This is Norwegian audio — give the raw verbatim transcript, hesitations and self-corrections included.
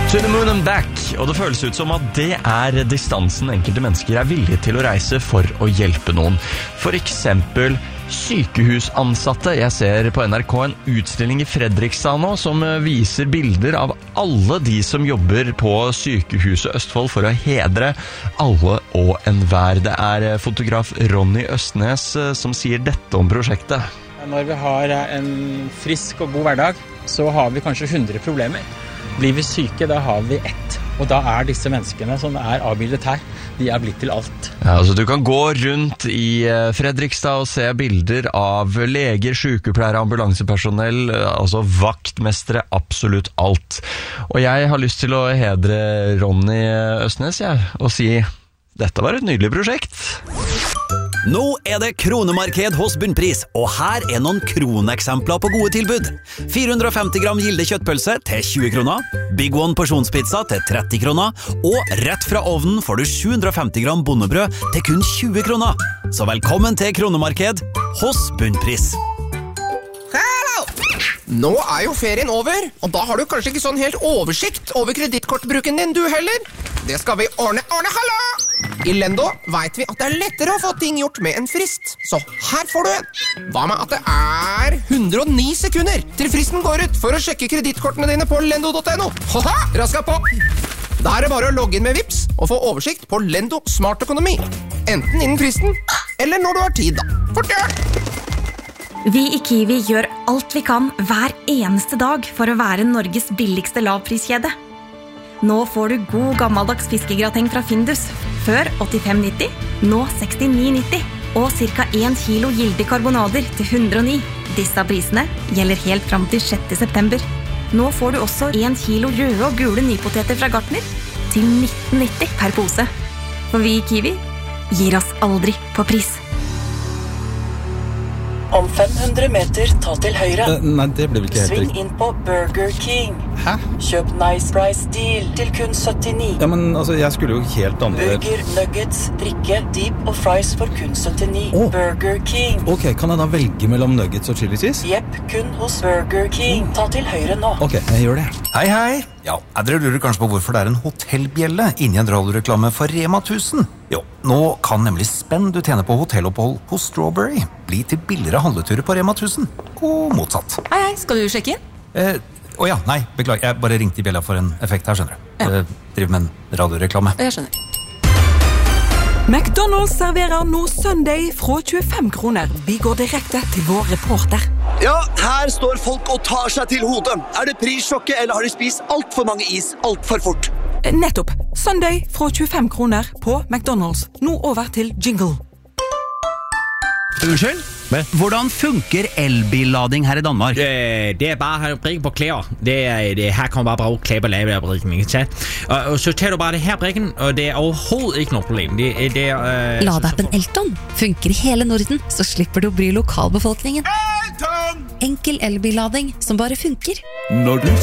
To the moon and back, og det føles ut som at det er distansen enkelte mennesker er villige til å reise for å hjelpe noen. For eksempel sykehusansatte. Jeg ser på N R K en utstilling i Fredrikstad nå som viser bilder av alle de som jobber på sykehuset Østfold for å hedre alle og enhver. Det er fotograf Ronny Østnes som sier dette om prosjektet. Når vi har en frisk og god hverdag, så har vi kanskje hundre problemer. Blir vi syke, da har vi ett. Og da er disse menneskene som er avbildet her, de er blitt til alt. Ja, altså du kan gå rundt i Fredrikstad og se bilder av leger, sykepleiere, ambulansepersonell, altså vaktmestere, absolutt alt. Og jeg har lyst til å hedre Ronny Østnes, ja, og si, dette var et nydelig prosjekt. Nå er det kronemarked hos Bunnpris, og her er noen kroneksempler på gode tilbud. fire hundre og femti gram gilde kjøttpølse til tjue kroner, Big One porsjonspizza til tretti kroner, og rett fra ovnen får du sju hundre og femti gram bondebrød til kun tjue kroner. Så velkommen til kronemarked hos Bunnpris. Hallo! Nå er jo ferien over, og da har du kanskje ikke sånn helt oversikt over kredittkortbruken din du heller. Det skal vi ordne, ordne, hallo! I Lendo vet vi at det er lettere å få ting gjort med en frist, så her får du en. Hva med at det er hundre og ni sekunder til fristen går ut for å sjekke kredittkortene dine på lendo punktum no? Haha, raska på! Da er det bare å logge inn med Vips og få oversikt på Lendo Smart Økonomi. Enten innen fristen, eller når du har tid da. Fort gjør! Vi i Kiwi gjør alt vi kan hver eneste dag for å være Norges billigste lavpriskjede. Nå får du god gammeldags fiskegrateng fra Findus. Før åttifem nitti, nå sekstini nitti. Og cirka en kilo gilde karbonader til hundre og ni. Disse prisene gjelder helt fram til sjette september. Nå får du også en kilo røde og gule nypoteter fra Gartner til nitten nitti per pose. For vi i Kiwi gir oss aldri på pris. Om fem hundre meter, ta til høyre. Uh, nei, det blir vel ikke helt Sving riktig. inn på Burger King. Hæ? Kjøp Nice Price Deal til kun syttini. Ja, men altså, jeg skulle jo helt andre... Burger, nuggets, drikke, deep og fries for kun syttini. Åh. Burger King. Ok, kan jeg da velge mellom nuggets og chili cheese? Jepp, kun hos Burger King. Ta til høyre nå. Ok, jeg gjør det. Hei, hei. Ja, dere lurer kanskje på hvorfor det er en hotellbjelle inni en radioreklame for Rema tusen. Jo, nå kan nemlig spenn du tjener på hotellopphold hos Strawberry bli til billigere handleturer på Rema tusen. Og motsatt. Hei, hei, skal du sjekke inn? Eh, å ja, nei, beklager. Jeg bare ringte i bjella for en effekt her, skjønner du. Ja. Eh, driver med en radioreklame. Jeg skjønner. McDonald's serverer nå Sunday fra tjuefem kroner. Vi går direkte til vår reporter. Ja, her står folk og tar seg til hodet. Er det prissjokket, eller har de spist alt for mange is alt for fort? Nettopp. Sunday fra tjuefem kroner på McDonald's. Nå over til jingle. Unnskyld? Hvordan funker elbillading her i Danmark? Det, det er bare at brikke på klær. Det er, det, her kan man bare bruge klær på lave brikken, ikke sant? Og, og så tager du bare det her brikken, og det er overhovedet ikke noe problem. Det, det er, øh, Ladeappen Elton funker i hele Norden, så slipper du å bry lokalbefolkningen. Elton! Enkel elbillading som bare funker. Når du